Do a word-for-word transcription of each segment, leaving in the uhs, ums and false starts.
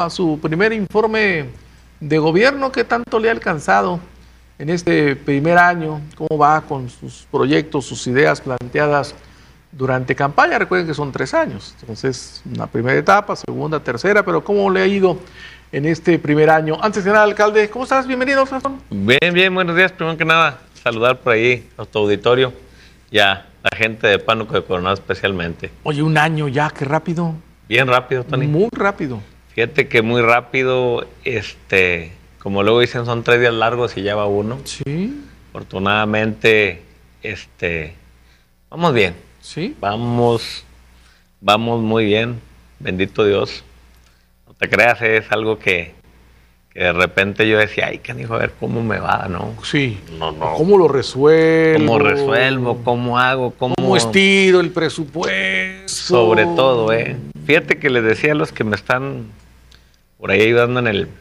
a su primer informe de gobierno. ¿Qué tanto le ha alcanzado en este primer año? ¿Cómo va con sus proyectos, sus ideas planteadas durante campaña? Recuerden que son tres años, entonces una primera etapa, segunda, tercera, pero ¿cómo le ha ido en este primer año? Antes de nada, alcalde, ¿cómo estás? Bienvenido, Gastón. Bien, bien, buenos días. Primero que nada, saludar por ahí a tu auditorio y a la gente de Pánuco de Coronado especialmente. Oye, un año ya, qué rápido. Bien rápido, Tony. Muy rápido. Fíjate que muy rápido, este, como luego dicen, son tres días largos y ya va uno. Sí. Afortunadamente, este, vamos bien. Sí. Vamos, vamos muy bien, bendito Dios. No te creas, es algo que, que de repente yo decía, ay, canijo, a ver cómo me va, ¿no? Sí. No, no. ¿Cómo lo resuelvo? ¿Cómo resuelvo? ¿Cómo hago? ¿Cómo, ¿Cómo estiro el presupuesto? Sobre todo, ¿eh? Fíjate que les decía a los que me están por ahí ayudando en el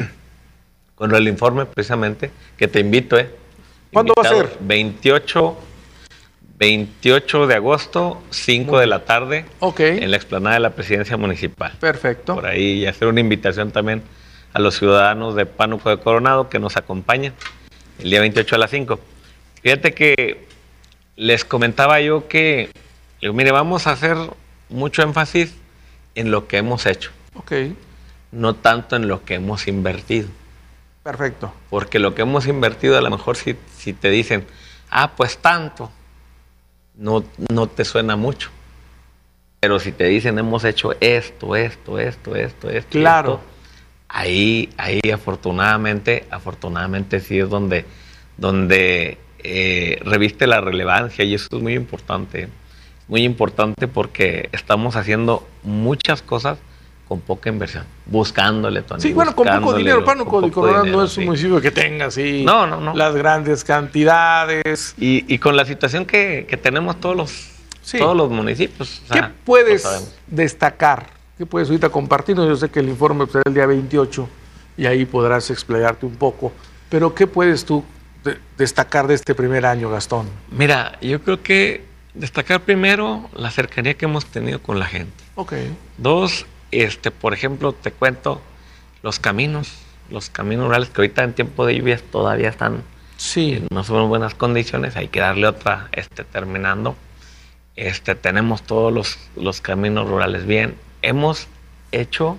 con el informe precisamente, que te invito, ¿eh? ¿Cuándo va a ser? veintiocho, veintiocho de agosto, cinco de la tarde, Ok. en la explanada de la Presidencia Municipal. Perfecto. Por ahí, y hacer una invitación también a los ciudadanos de Pánuco de Coronado que nos acompañen el día veintiocho a las cinco. Fíjate que les comentaba yo que, digo, mire, vamos a hacer mucho énfasis en lo que hemos hecho. Ok. No tanto en lo que hemos invertido. Perfecto. Porque lo que hemos invertido, a lo mejor si, si te dicen, ah, pues tanto, no, no te suena mucho. Pero si te dicen, hemos hecho esto, esto, esto, esto, esto, claro. esto, ahí, ahí afortunadamente, afortunadamente sí es donde, donde eh, reviste la relevancia, y eso es muy importante. Muy importante porque estamos haciendo muchas cosas con poca inversión, buscándole, Tony. Sí, bueno, con poco dinero. Pánuco de Coronado no es un sí. municipio que tenga así no, no, no. las grandes cantidades. Y, y con la situación que, que tenemos todos los, sí. todos los municipios. ¿Qué sea, puedes destacar? ¿Qué puedes ahorita compartirnos? Yo sé que el informe será el día veintiocho y ahí podrás explayarte un poco, pero ¿qué puedes tú de destacar de este primer año, Gastón? Mira, yo creo que destacar primero la cercanía que hemos tenido con la gente. Ok. Dos, este, por ejemplo, te cuento los caminos, los caminos rurales que ahorita en tiempo de lluvias todavía están sí. en no son buenas condiciones, hay que darle otra, este, terminando. Este, tenemos todos los, los caminos rurales bien. Hemos hecho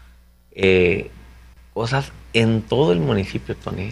eh, cosas en todo el municipio, Tony.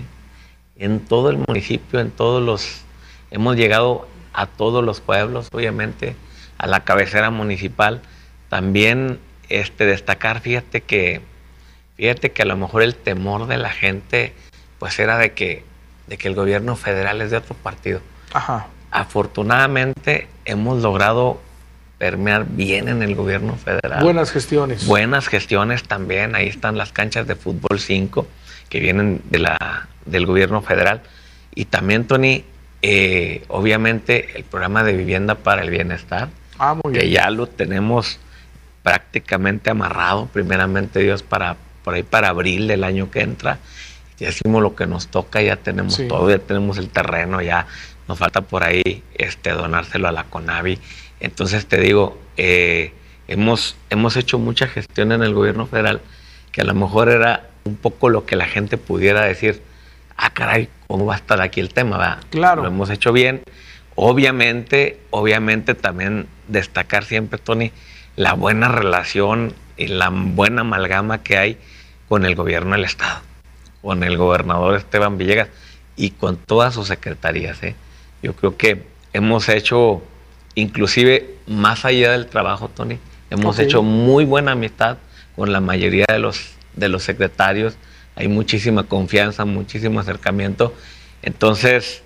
En todo el municipio, en todos los... Hemos llegado a todos los pueblos, obviamente, a la cabecera municipal. También este, destacar, fíjate que, fíjate que a lo mejor el temor de la gente, pues era de que, de que el gobierno federal es de otro partido. Ajá. Afortunadamente hemos logrado permear bien en el gobierno federal. Buenas gestiones. Buenas gestiones también. Ahí están las canchas de fútbol cinco que vienen de la, del gobierno federal. Y también, Tony, eh, obviamente el programa de vivienda para el bienestar, ah, muy que bien. ya lo tenemos prácticamente amarrado, primeramente Dios, para por ahí para abril del año que entra. Ya hicimos lo que nos toca, ya tenemos sí. todo, ya tenemos el terreno, ya nos falta por ahí este, donárselo a la CONAVI. Entonces te digo, eh, hemos, hemos hecho mucha gestión en el gobierno federal que a lo mejor era un poco lo que la gente pudiera decir, ah, caray, ¿cómo va a estar aquí el tema? ¿verdad? Claro. Lo hemos hecho bien. Obviamente, obviamente también destacar siempre, Tony, la buena relación y la buena amalgama que hay con el gobierno del estado, con el gobernador Esteban Villegas y con todas sus secretarías, ¿eh? Yo creo que hemos hecho, inclusive más allá del trabajo, Tony, hemos okay. hecho muy buena amistad con la mayoría de los, de los secretarios. Hay muchísima confianza, muchísimo acercamiento. Entonces,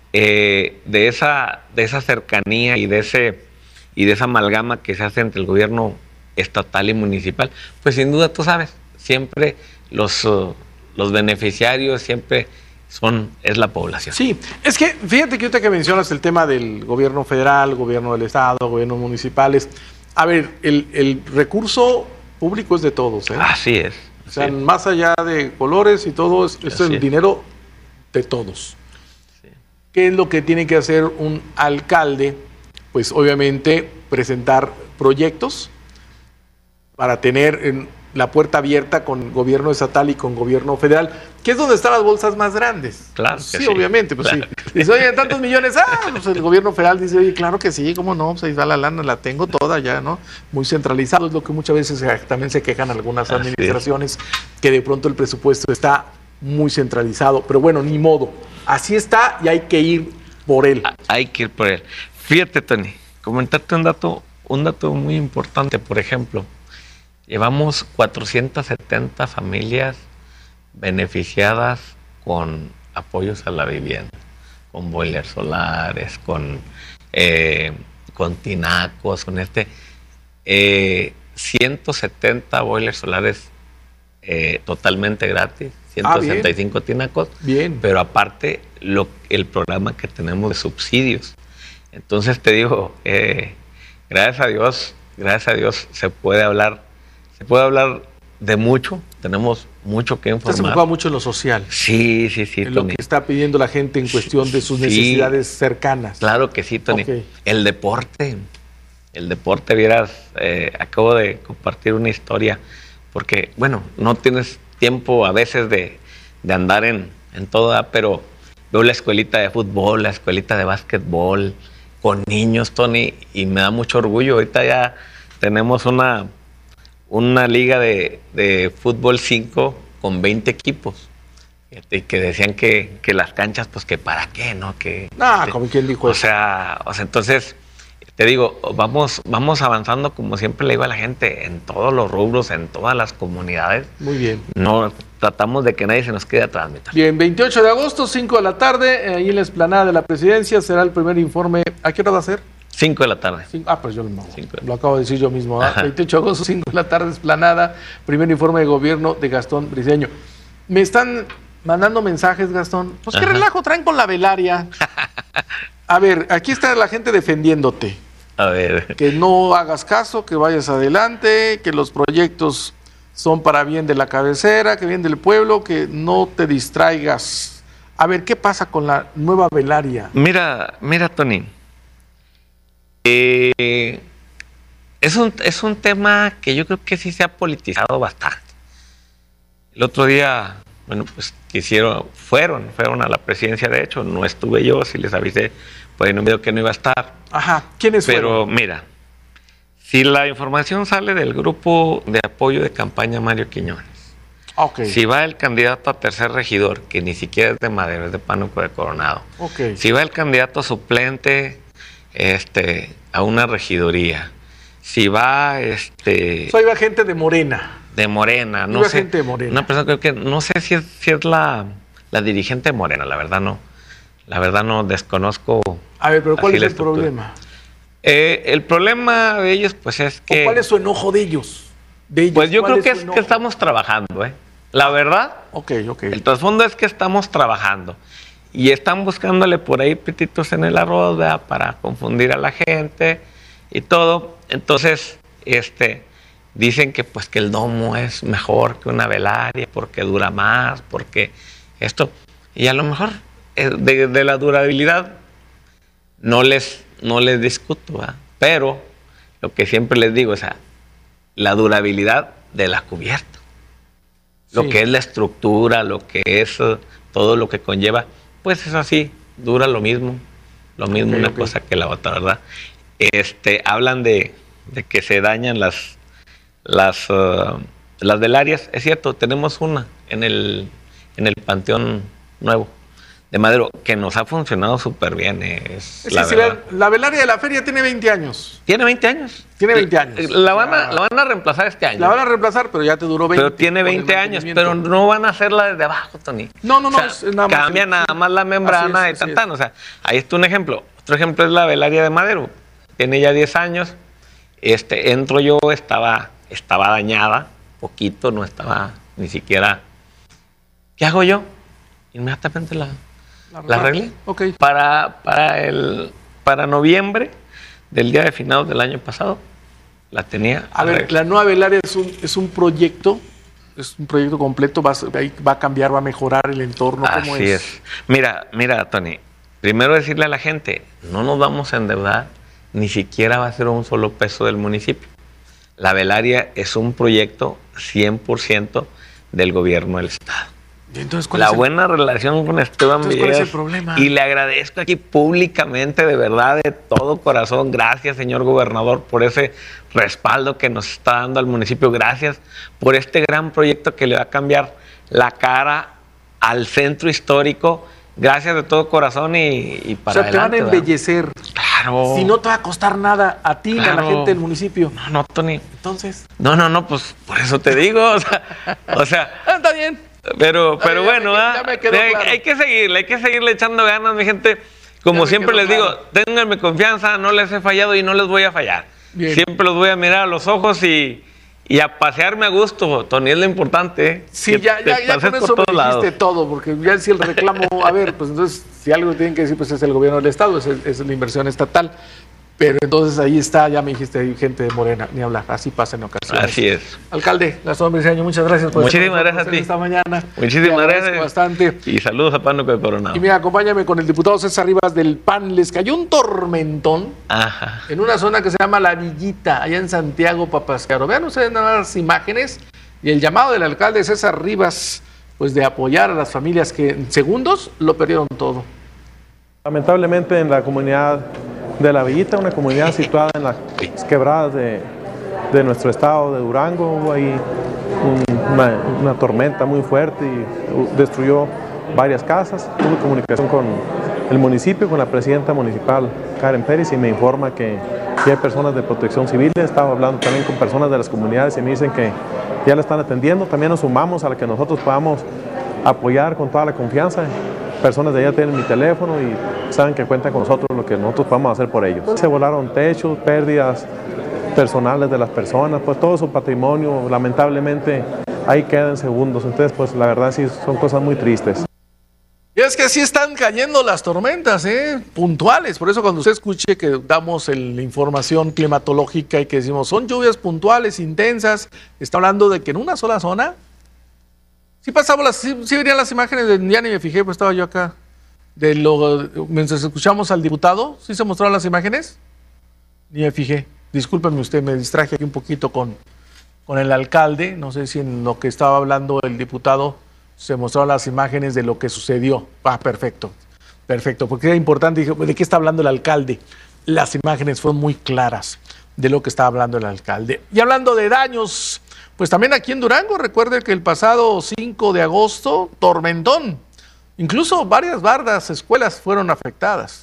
eh, de, esa, de esa cercanía y de, ese, y de esa amalgama que se hace entre el gobierno estatal y municipal, pues sin duda, tú sabes, siempre los, uh, los beneficiarios siempre son, es la población. Sí, es que fíjate que ahorita que mencionas el tema del gobierno federal, gobierno del estado, gobiernos municipales, a ver, el, el recurso público es de todos, ¿eh? Así es. O sea, sí. más allá de colores y todo, es, es el dinero de todos. Sí. ¿Qué es lo que tiene que hacer un alcalde? Pues obviamente presentar proyectos para tener en la puerta abierta con gobierno estatal y con gobierno federal, que es donde están las bolsas más grandes. Claro Pues que sí, sí, obviamente, pues claro sí. Dice, oye, tantos millones, ah, pues el gobierno federal dice, oye, claro que sí, cómo no, pues ahí va la lana, la tengo toda ya, ¿no? Muy centralizado, es lo que muchas veces también se quejan algunas Así administraciones, que de pronto el presupuesto está muy centralizado, pero bueno, ni modo, así está y hay que ir por él. Hay que ir por él. Fíjate, Tony, comentarte un dato, un dato muy importante, por ejemplo. Llevamos cuatrocientas setenta familias beneficiadas con apoyos a la vivienda, con boilers solares, con, eh, con tinacos, con este eh, ciento setenta boilers solares eh, totalmente gratis, ciento sesenta y cinco ah, bien. tinacos, Bien. pero aparte lo, el programa que tenemos de subsidios. Entonces te digo, eh, gracias a Dios, gracias a Dios se puede hablar. Se puede hablar de mucho, tenemos mucho que informar. Usted se enfoca mucho en lo social. Sí, sí, sí, en Tony. lo que está pidiendo la gente en cuestión de sus Sí, necesidades cercanas. Claro que sí, Tony. Okay. El deporte, el deporte, vieras, eh, acabo de compartir una historia, porque, bueno, no tienes tiempo a veces de, de andar en, en toda, pero veo la escuelita de fútbol, la escuelita de básquetbol, con niños, Tony, y me da mucho orgullo. Ahorita ya tenemos una... una liga de, de fútbol cinco con veinte equipos, y que decían que, que las canchas, pues que para qué, ¿no? Que, Ah, como quien dijo o eso. sea, o sea, entonces, te digo, vamos, vamos avanzando, como siempre le digo a la gente, en todos los rubros, en todas las comunidades. Muy bien. No tratamos de que nadie se nos quede atrás. Bien, veintiocho de agosto, cinco de la tarde, ahí en la explanada de la Presidencia será el primer informe. ¿A qué hora va a ser? cinco de la tarde. Cinco, ah, pues yo no, Cinco. lo acabo de decir yo mismo. ¿eh? veintiocho de agosto, cinco de la tarde, explanada, primer informe de gobierno de Gastón Briceño. Me están mandando mensajes, Gastón. Pues qué Ajá. relajo traen con la velaria. A ver, aquí está la gente defendiéndote. A ver. Que no hagas caso, que vayas adelante, que los proyectos son para bien de la cabecera, que bien del pueblo, que no te distraigas. A ver, ¿qué pasa con la nueva velaria? Mira, mira, Tony. Eh, es, un, es un tema que yo creo que sí se ha politizado bastante. El otro día, bueno, pues quisieron, fueron, fueron a la presidencia, de hecho, no estuve yo, sí les avisé por ahí en un video que no iba a estar. Ajá, ¿quiénes Pero fueron? mira, si la información sale del grupo de apoyo de campaña Mario Quiñones, Okay. si va el candidato a tercer regidor, que ni siquiera es de Madero, es de Pánuco de Coronado, Okay. si va el candidato suplente este, a una regiduría, si va este Soy la gente de Morena. de Morena, no Iba sé, gente de Morena. una persona creo que no sé si es, si es la, la dirigente de Morena, la verdad no, la verdad no desconozco. A ver, pero ¿cuál así es la el estructura. problema? Eh, el problema de ellos, pues es que, ¿O cuál es su enojo de ellos? De ellos, pues yo ¿cuál creo que su es enojo? que estamos trabajando, ¿eh? La verdad. Ok, ok. El trasfondo es que estamos trabajando y están buscándole por ahí pititos en el arroz, ¿verdad? Para confundir a la gente y todo. Entonces, este, dicen que pues que el domo es mejor que una velaria porque dura más, porque esto. Y a lo mejor eh, de, de la durabilidad no les, no les discuto, ¿verdad? Pero lo que siempre les digo es a, la durabilidad de la cubierta. Lo Sí. que es la estructura, lo que es uh, todo lo que conlleva, pues es así, dura lo mismo, lo mismo Okay, una okay. cosa que la otra, ¿verdad? Este, hablan de, de que se dañan las, las, uh, las velarias, es cierto, tenemos una en el, en el Panteón Nuevo de Madero, que nos ha funcionado súper bien, es Es la que si verdad. la, la velaria de la feria tiene veinte años. Tiene veinte años. Tiene veinte años. La van, a, Ya. la van a reemplazar este año. La van a reemplazar, pero ya te duró veinte. Pero tiene con el veinte años, mantenimiento. pero no van a hacerla desde abajo, Tony. No, no, no, O sea, es- es nada más cambia el- nada sí. más la membrana Así y es, tan, así tan. O sea, ahí está un ejemplo. Otro ejemplo es la velaria de Madero. Tiene ya diez años. Este, entro yo, estaba, estaba dañada, poquito, no estaba ni siquiera. ¿Qué hago yo? Inmediatamente la, la arreglé. Ok. Para, para, el, para noviembre del día de finados del año pasado, la tenía. A ver, arreglada. la nueva velaria es un, es un proyecto, es un proyecto completo, va, a- ahí va a cambiar, va a mejorar el entorno. ¿Cómo Así es? es. Mira, mira, Tony, primero decirle a la gente, no nos vamos a endeudar, ni siquiera va a ser un solo peso del municipio. La Velaria es un proyecto cien por ciento del gobierno del Estado. Entonces, ¿cuál la es el... buena relación con Esteban Entonces, Villegas. ¿cuál es el problema? Y le agradezco aquí públicamente, de verdad, de todo corazón. Gracias, señor gobernador, por ese respaldo que nos está dando al municipio. Gracias por este gran proyecto que le va a cambiar la cara al centro histórico. Gracias de todo corazón y, y para O sea, adelante, te van a embellecer. Claro. Si no te va a costar nada a ti, Claro. a la gente del municipio. No, no, Tony. Entonces. No, no, no, pues por eso te digo. O sea, o sea Ah, está bien. pero, pero ya bueno, me, ¿ah? ya me quedó hay, claro. hay que seguirle, hay que seguirle echando ganas, mi gente. Como Ya me siempre quedó les digo, claro. ténganme confianza, no les he fallado y no les voy a fallar. Bien. Siempre los voy a mirar a los ojos y, y a pasearme a gusto, Tony, es lo importante. ¿eh? Sí, Que ya, te ya, ya pases con por eso me todos dijiste lados. todo, porque ya si el reclamo, a ver, pues entonces, si algo tienen que decir, pues es el gobierno del Estado, es, el- es la inversión estatal. Pero entonces ahí está, ya me dijiste, hay gente de Morena, ni hablar, así pasa en ocasiones. Así es. Alcalde Gastón Briceño, muchas gracias por Muchísimas estar con gracias a nosotros ti. esta mañana. Muchísimas Te agradezco gracias. bastante. Y saludos a Pánuco de Coronado. Y mira, acompáñame con el diputado César Rivas del P A N. Les cayó un tormentón Ajá. en una zona que se llama La Villita, allá en Santiago Papascaro. Vean ustedes nada más las imágenes y el llamado del alcalde César Rivas, pues de apoyar a las familias que en segundos lo perdieron todo. Lamentablemente en la comunidad de La Villita, una comunidad situada en las quebradas de, de nuestro estado de Durango, hubo ahí un- una, una tormenta muy fuerte y uh, destruyó varias casas. Tuve comunicación con el municipio, con la presidenta municipal Karen Pérez, y me informa que ya hay personas de protección civil. He estado hablando también con personas de las comunidades y me dicen que ya la están atendiendo. También nos sumamos a la que nosotros podamos apoyar con toda la confianza. Personas de allá tienen mi teléfono y saben que cuentan con nosotros, lo que nosotros podamos hacer por ellos. Se volaron techos, pérdidas personales de las personas, pues todo su patrimonio lamentablemente ahí queda en segundos. Entonces, pues la verdad sí son cosas muy tristes. Y es que sí están cayendo las tormentas, ¿eh? Puntuales. Por eso cuando usted escuche que damos el- la información climatológica y que decimos son lluvias puntuales, intensas, está hablando de que en una sola zona. Sí pasamos las, sí, sí venían las imágenes, de, ya ni me fijé, pues estaba yo acá. De lo, mientras escuchamos al diputado, ¿sí se mostraron las imágenes? Ni me fijé. Discúlpeme usted, me distraje aquí un poquito con, con el alcalde. No sé si en lo que estaba hablando el diputado se mostraron las imágenes de lo que sucedió. Ah, perfecto, perfecto, porque era importante. Dije, ¿de qué está hablando el alcalde? Las imágenes fueron muy claras de lo que estaba hablando el alcalde. Y hablando de daños, pues también aquí en Durango, recuerde que el pasado cinco de agosto, tormentón, incluso varias bardas, escuelas fueron afectadas.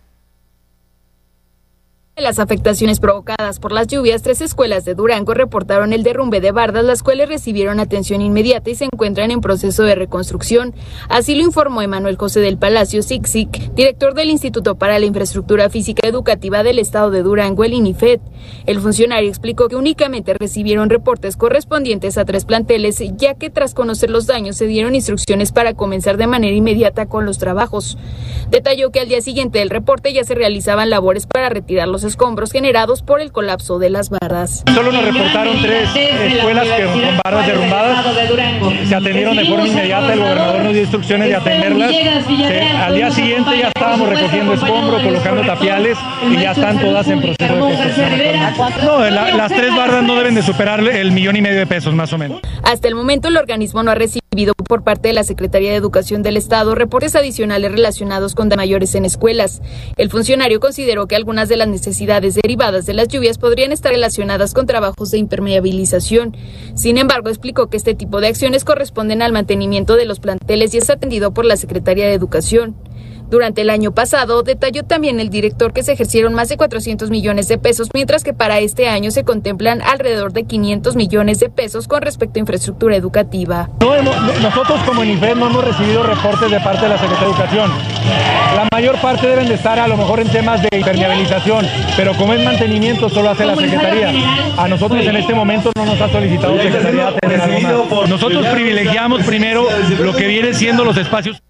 Las afectaciones provocadas por las lluvias, tres escuelas de Durango reportaron el derrumbe de bardas, las cuales recibieron atención inmediata y se encuentran en proceso de reconstrucción. Así lo informó Emanuel José del Palacio Sixic, director del Instituto para la Infraestructura Física Educativa del Estado de Durango, el INIFED. El funcionario explicó que únicamente recibieron reportes correspondientes a tres planteles, ya que tras conocer los daños se dieron instrucciones para comenzar de manera inmediata con los trabajos. Detalló que al día siguiente del reporte ya se realizaban labores para retirar los escombros generados por el colapso de las bardas. Solo nos reportaron tres escuelas que con bardas derrumbadas. Se atendieron de forma inmediata, el gobernador nos dio instrucciones de atenderlas. Se- al día siguiente ya estábamos recogiendo escombros, colocando tapiales y ya están todas en proceso de construcción. No, la- las tres bardas no deben de superar el millón y medio de pesos más o menos. Hasta el momento el organismo no ha recibido por parte de la Secretaría de Educación del Estado reportes adicionales relacionados con daños mayores en escuelas. El funcionario consideró que algunas de las necesidades derivadas de las lluvias podrían estar relacionadas con trabajos de impermeabilización. Sin embargo, explicó que este tipo de acciones corresponden al mantenimiento de los planteles y es atendido por la Secretaría de Educación. Durante el año pasado, detalló también el director que se ejercieron más de cuatrocientos millones de pesos, mientras que para este año se contemplan alrededor de quinientos millones de pesos con respecto a infraestructura educativa. No hemos- nosotros como INIFED no hemos recibido reportes de parte de la Secretaría de Educación. La mayor parte deben de estar a lo mejor en temas de impermeabilización, pero como es mantenimiento solo hace la Secretaría. A nosotros en este momento no nos ha solicitado Secretaría atender algo más. Nosotros privilegiamos primero lo que viene siendo los espacios.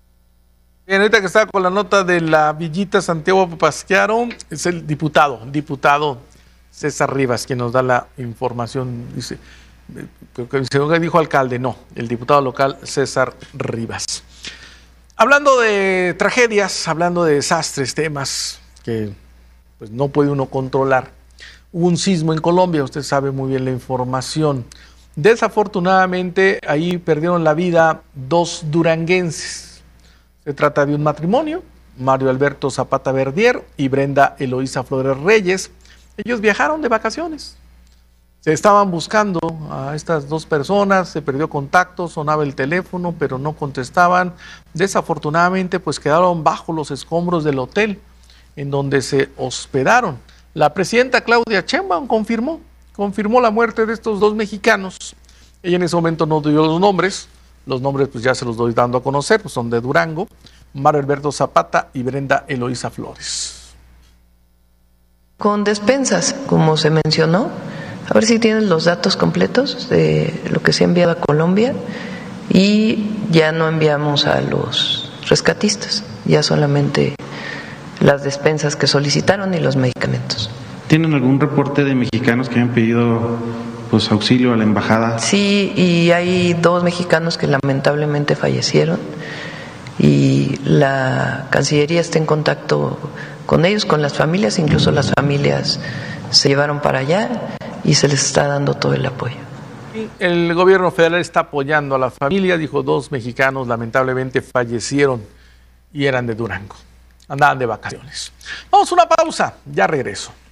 Bien, ahorita que estaba con la nota de La Villita, Santiago Papasquiaro, es el diputado, diputado César Rivas, quien nos da la información. Dice, creo que según dijo alcalde, no, el diputado local César Rivas. Hablando de tragedias, hablando de desastres, temas que pues, no puede uno controlar. hubo un sismo en Colombia, usted sabe muy bien la información. Desafortunadamente, ahí perdieron la vida dos duranguenses. Se trata de un matrimonio, Mario Alberto Zapata Verdier y Brenda Eloísa Flores Reyes. Ellos viajaron de vacaciones. Se estaban buscando a estas dos personas, se perdió contacto, sonaba el teléfono, pero no contestaban. Desafortunadamente, pues quedaron bajo los escombros del hotel en donde se hospedaron. La presidenta Claudia Sheinbaum confirmó, confirmó la muerte de estos dos mexicanos. Ella en ese momento no dio los nombres, los nombres pues ya se los doy dando a conocer, pues son de Durango, Mario Alberto Zapata y Brenda Eloísa Flores. Con despensas, como se mencionó, a ver si tienen los datos completos de lo que se ha enviado a Colombia, y ya no enviamos a los rescatistas, ya solamente las despensas que solicitaron y los medicamentos. ¿Tienen algún reporte de mexicanos que hayan pedido pues auxilio a la embajada? Sí, y hay dos mexicanos que lamentablemente fallecieron, y la Cancillería está en contacto con ellos, con las familias, incluso las familias se llevaron para allá y se les está dando todo el apoyo. El gobierno federal está apoyando a la familia, dijo, dos mexicanos lamentablemente fallecieron y eran de Durango, andaban de vacaciones. Vamos a una pausa, ya regreso.